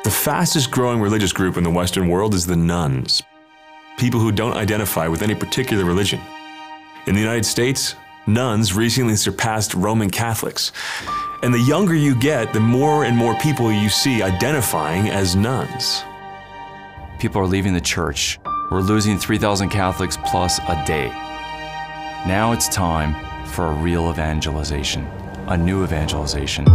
The fastest growing religious group in the Western world is the nones, people who don't identify with any particular religion. In the United States, nuns recently surpassed Roman Catholics. And the younger you get, the more and more people you see identifying as nuns. People are leaving the church. We're losing 3,000 Catholics plus a day. Now it's time for a real evangelization, a new evangelization.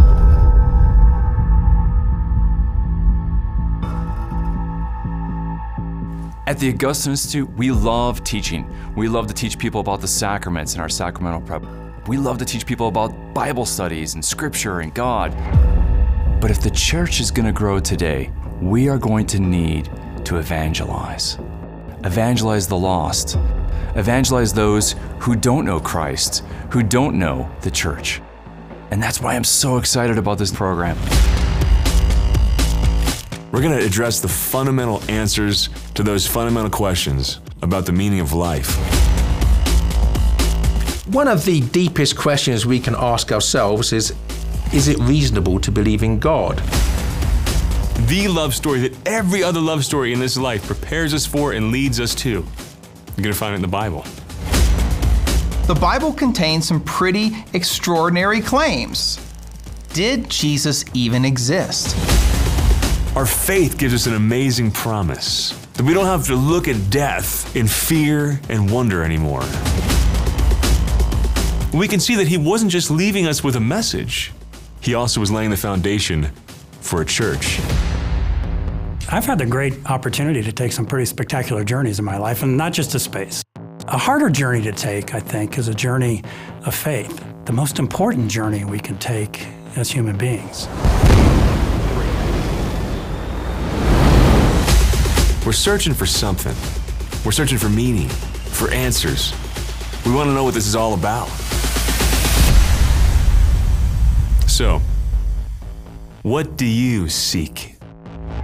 At the Augustine Institute, we love teaching. We love to teach people about the sacraments in our sacramental prep. We love to teach people about Bible studies and Scripture and God. But if the church is going to grow today, we are going to need to evangelize. Evangelize the lost. Evangelize those who don't know Christ, who don't know the church. And that's why I'm so excited about this program. We're going to address the fundamental answers to those fundamental questions about the meaning of life. One of the deepest questions we can ask ourselves is it reasonable to believe in God? The love story that every other love story in this life prepares us for and leads us to. You're going to find it in the Bible. The Bible contains some pretty extraordinary claims. Did Jesus even exist? Our faith gives us an amazing promise that we don't have to look at death in fear and wonder anymore. We can see that He wasn't just leaving us with a message, He also was laying the foundation for a church. I've had the great opportunity to take some pretty spectacular journeys in my life, and not just to space. A harder journey to take, I think, is a journey of faith, the most important journey we can take as human beings. We're searching for something. We're searching for meaning, for answers. We want to know what this is all about. So, what do you seek?